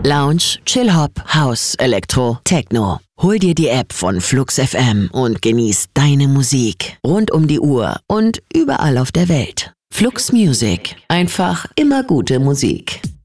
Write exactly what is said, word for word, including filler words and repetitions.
Lounge, Chill-Hop, House, Elektro, Techno. Hol dir die App von Flux F M und genieß deine Musik. Rund um die Uhr und überall auf der Welt. Flux Music. Einfach immer gute Musik.